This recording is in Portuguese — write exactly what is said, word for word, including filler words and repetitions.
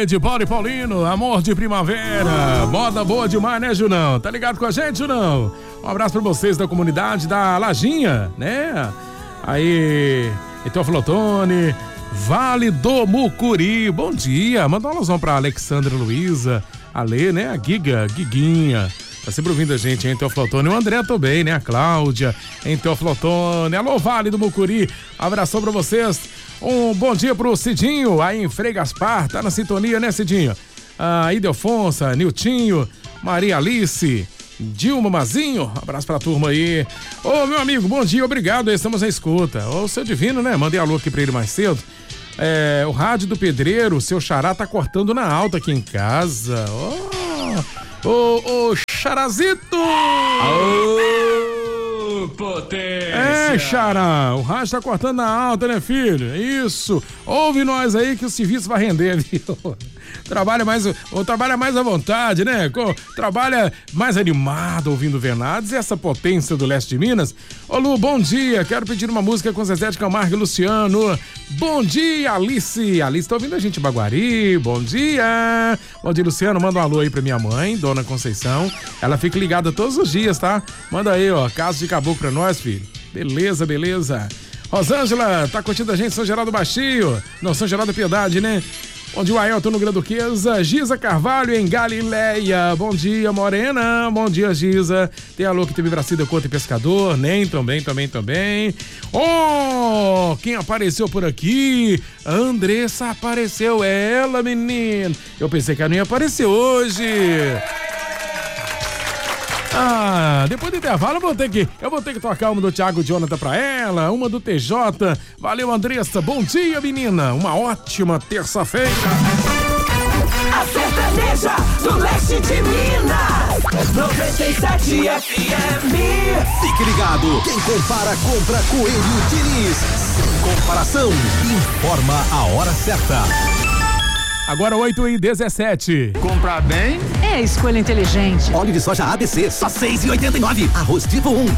de Paulo e Paulino, amor de primavera, moda boa demais, né, Junão? Tá ligado com a gente, Junão? Um abraço pra vocês da comunidade da Lajinha, né? Aí, então Flotone, Vale do Mucuri, bom dia. Manda um alusão pra Alexandra Luiza, a Lê, né? A Giga, Guiguinha. Tá sempre ouvindo a gente, hein, Teoflotone? O André também, né? A Cláudia, em Teoflotone. Alô, Vale do Mucuri. Abração pra vocês. Um bom dia pro Cidinho, aí em Frei Gaspar. Tá na sintonia, né, Cidinho? A Idelfonsa, Niltinho, Maria Alice, Dilma Mazinho. Abraço pra turma aí. Ô, meu amigo, bom dia, obrigado. Estamos na escuta. Ô, seu Divino, né? Mandei alô aqui pra ele mais cedo. É, o rádio do pedreiro, seu xará tá cortando na alta aqui em casa. Ô, ô, ô, Charazito! Ô, potência! É, Xará, o rádio tá cortando na alta, né, filho? Isso. Ouve nós aí que o serviço vai render, viu? Trabalha mais, ou trabalha mais à vontade, né? Trabalha mais animado ouvindo Venados e essa potência do leste de Minas. Ô, Lu, bom dia. Quero pedir uma música com Zezé de Camargo e Luciano. Bom dia, Alice. Alice tá ouvindo a gente em Baguari. Bom dia. Bom dia, Luciano. Manda um alô aí pra minha mãe, Dona Conceição. Ela fica ligada todos os dias, tá? Manda aí, ó, caso de caboclo pra nós, filho. Beleza, beleza. Rosângela, tá curtindo a gente São Geraldo Baixio. Não, São Geraldo Piedade, né? Bom dia, Ailton no Granduquesa, Giza Carvalho em Galileia. Bom dia, Morena. Bom dia, Giza. Tem alô que teve Bracida Conta e Pescador. Nem também, também, também. Oh, quem apareceu por aqui? A Andressa apareceu. É ela, menino. Eu pensei que ela não ia aparecer hoje. Ah, depois do intervalo eu vou ter que, eu vou ter que tocar uma do Thiago Jonathan pra ela, uma do T J. Valeu, Andressa. Bom dia, menina. Uma ótima terça-feira. A sertaneja do leste de Minas, noventa e sete F M. Fique ligado, quem compara, compra Coelho Diniz. Sem comparação, informa a hora certa. Agora oito e dezessete. Comprar bem é escolha inteligente. Óleo de soja A B C, só seis e oitenta e nove. Arroz tipo um,